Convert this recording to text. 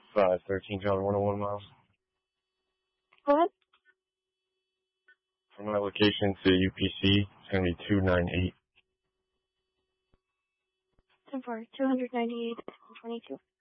13 John 101 miles. Go ahead. From my location to UPC, it's going to be 298. 10-4, 298.22.